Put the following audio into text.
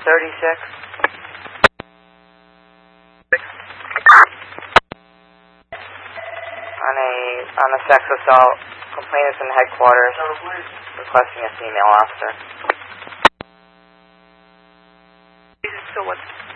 36. On a sex assault, complainants in headquarters requesting a female officer. So what's